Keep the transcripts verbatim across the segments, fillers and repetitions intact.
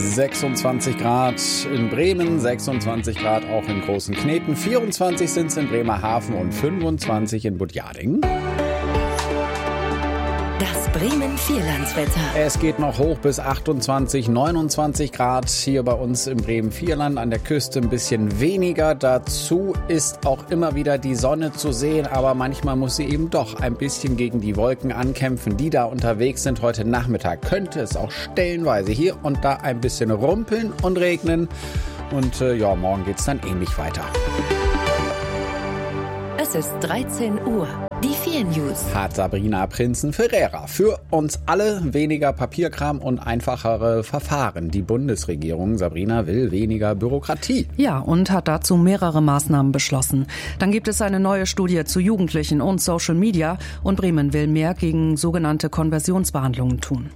sechsundzwanzig Grad in Bremen, sechsundzwanzig Grad auch in Großen Kneten, vierundzwanzig sind es in Bremerhaven und fünfundzwanzig in Budjading. Das Bremen-Vierlandswetter. Es geht noch hoch bis achtundzwanzig, neunundzwanzig Grad hier bei uns im Bremen-Vierland. An der Küste ein bisschen weniger. Dazu ist auch immer wieder die Sonne zu sehen, aber manchmal muss sie eben doch ein bisschen gegen die Wolken ankämpfen, die da unterwegs sind. Heute Nachmittag könnte es auch stellenweise hier und da ein bisschen rumpeln und regnen. Und äh, ja, morgen geht's dann ähnlich weiter. Es ist dreizehn Uhr. Die vier News. Hat Sabrina Prinzen-Ferreira für uns alle weniger Papierkram und einfachere Verfahren. Die Bundesregierung, Sabrina, will weniger Bürokratie. Ja, und hat dazu mehrere Maßnahmen beschlossen. Dann gibt es eine neue Studie zu Jugendlichen und Social Media und Bremen will mehr gegen sogenannte Konversionsbehandlungen tun.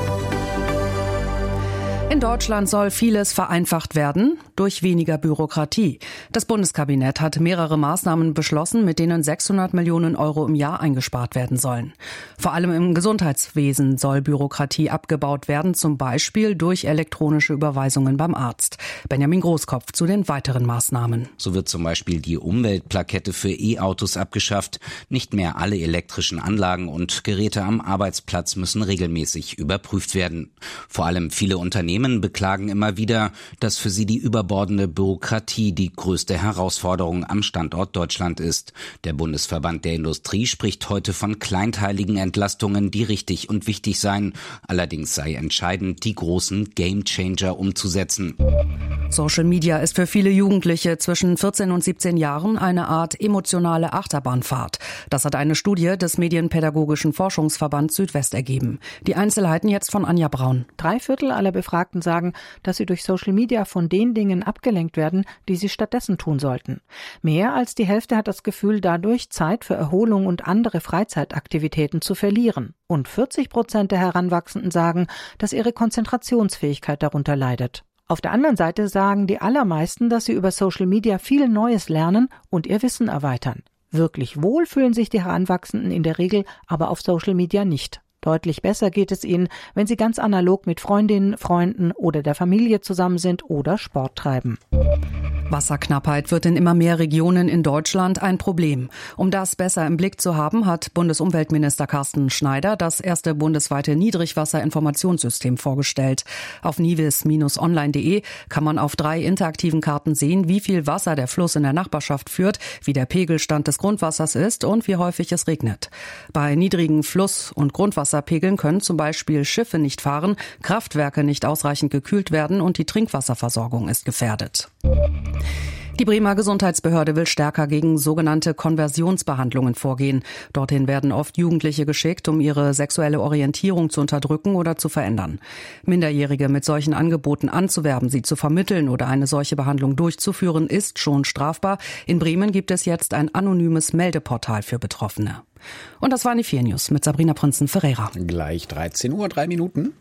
In Deutschland soll vieles vereinfacht werden durch weniger Bürokratie. Das Bundeskabinett hat mehrere Maßnahmen beschlossen, mit denen sechshundert Millionen Euro im Jahr eingespart werden sollen. Vor allem im Gesundheitswesen soll Bürokratie abgebaut werden, zum Beispiel durch elektronische Überweisungen beim Arzt. Benjamin Großkopf zu den weiteren Maßnahmen. So wird zum Beispiel die Umweltplakette für E-Autos abgeschafft. Nicht mehr alle elektrischen Anlagen und Geräte am Arbeitsplatz müssen regelmäßig überprüft werden. Vor allem viele Unternehmen beklagen immer wieder, dass für sie die überbordende Bürokratie die größte Herausforderung am Standort Deutschland ist. Der Bundesverband der Industrie spricht heute von kleinteiligen Entlastungen, die richtig und wichtig seien. Allerdings sei entscheidend, die großen Gamechanger umzusetzen. Social Media ist für viele Jugendliche zwischen vierzehn und siebzehn Jahren eine Art emotionale Achterbahnfahrt. Das hat eine Studie des Medienpädagogischen Forschungsverbands Südwest ergeben. Die Einzelheiten jetzt von Anja Braun. Drei Viertel aller Befragten sagen, dass sie durch Social Media von den Dingen abgelenkt werden, die sie stattdessen tun sollten. Mehr als die Hälfte hat das Gefühl, dadurch Zeit für Erholung und andere Freizeitaktivitäten zu verlieren. Und vierzig Prozent der Heranwachsenden sagen, dass ihre Konzentrationsfähigkeit darunter leidet. Auf der anderen Seite sagen die allermeisten, dass sie über Social Media viel Neues lernen und ihr Wissen erweitern. Wirklich wohl fühlen sich die Heranwachsenden in der Regel aber auf Social Media nicht. Deutlich besser geht es ihnen, wenn sie ganz analog mit Freundinnen, Freunden oder der Familie zusammen sind oder Sport treiben. Wasserknappheit wird in immer mehr Regionen in Deutschland ein Problem. Um das besser im Blick zu haben, hat Bundesumweltminister Carsten Schneider das erste bundesweite Niedrigwasserinformationssystem vorgestellt. Auf nivis Bindestrich online Punkt de kann man auf drei interaktiven Karten sehen, wie viel Wasser der Fluss in der Nachbarschaft führt, wie der Pegelstand des Grundwassers ist und wie häufig es regnet. Bei niedrigen Fluss- und Grundwasserpegeln können zum Beispiel Schiffe nicht fahren, Kraftwerke nicht ausreichend gekühlt werden und die Trinkwasserversorgung ist gefährdet. Die Bremer Gesundheitsbehörde will stärker gegen sogenannte Konversionsbehandlungen vorgehen. Dorthin werden oft Jugendliche geschickt, um ihre sexuelle Orientierung zu unterdrücken oder zu verändern. Minderjährige mit solchen Angeboten anzuwerben, sie zu vermitteln oder eine solche Behandlung durchzuführen, ist schon strafbar. In Bremen gibt es jetzt ein anonymes Meldeportal für Betroffene. Und das waren die vier News mit Sabrina Prinzen-Ferreira. Gleich dreizehn Uhr, drei Minuten.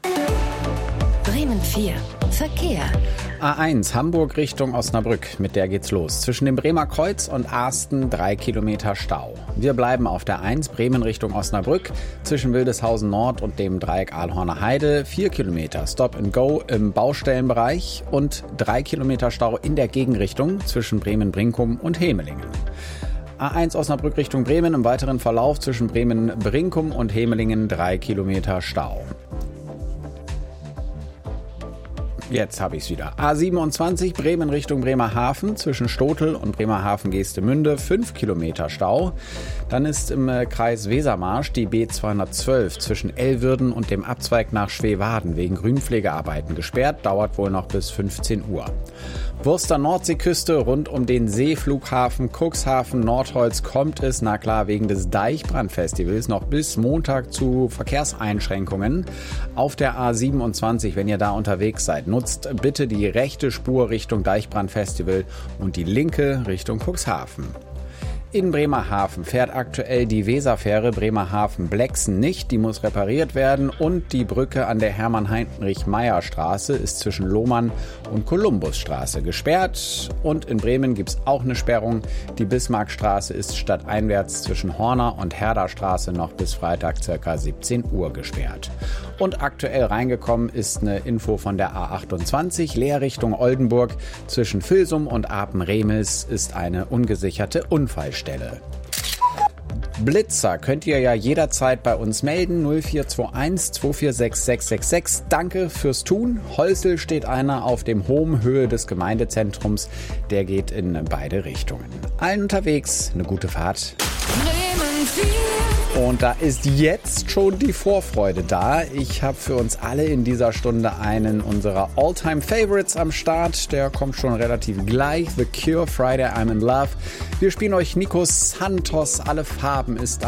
Bremen vier. Verkehr. A eins Hamburg Richtung Osnabrück, mit der geht's los. Zwischen dem Bremer Kreuz und Asten drei Kilometer Stau. Wir bleiben auf der eins Bremen Richtung Osnabrück, zwischen Wildeshausen Nord und dem Dreieck Ahlhorner Heide vier Kilometer Stop and Go im Baustellenbereich und drei Kilometer Stau in der Gegenrichtung zwischen Bremen-Brinkum und Hemelingen. A eins Osnabrück Richtung Bremen im weiteren Verlauf zwischen Bremen-Brinkum und Hemelingen drei Kilometer Stau. Jetzt habe ich es wieder. A siebenundzwanzig Bremen Richtung Bremerhaven zwischen Stotel und Bremerhaven-Geestemünde fünf Kilometer Stau. Dann ist im Kreis Wesermarsch die B zweihundertzwölf zwischen Ellwürden und dem Abzweig nach Schweewaden wegen Grünpflegearbeiten gesperrt. Dauert wohl noch bis fünfzehn Uhr. Wurster Nordseeküste rund um den Seeflughafen Cuxhaven Nordholz kommt es, na klar, wegen des Deichbrandfestivals noch bis Montag zu Verkehrseinschränkungen. Auf der A siebenundzwanzig, wenn ihr da unterwegs seid, nutzt bitte die rechte Spur Richtung Deichbrandfestival und die linke Richtung Cuxhaven. In Bremerhaven fährt aktuell die Weserfähre Bremerhaven-Blexen nicht. Die muss repariert werden und die Brücke an der Hermann-Heinrich-Meyer-Straße ist zwischen Lohmann und Kolumbusstraße gesperrt. Und in Bremen gibt es auch eine Sperrung. Die Bismarckstraße ist stadteinwärts zwischen Horner und Herderstraße noch bis Freitag ca. siebzehn Uhr gesperrt. Und aktuell reingekommen ist eine Info von der A achtundzwanzig, Leer Richtung Oldenburg. Zwischen Vilsum und Apen-Remis ist eine ungesicherte Unfallstelle. Blitzer könnt ihr ja jederzeit bei uns melden, null vier zwei eins zwei vier sechs sechs sechs sechs. Danke fürs Tun. Holsel steht einer auf dem hohen Höhe des Gemeindezentrums. Der geht in beide Richtungen. Allen unterwegs, eine gute Fahrt. Und da ist jetzt schon die Vorfreude da. Ich habe für uns alle in dieser Stunde einen unserer All-Time-Favorites am Start. Der kommt schon relativ gleich. The Cure, Friday I'm in Love. Wir spielen euch Nico Santos, Alle Farben ist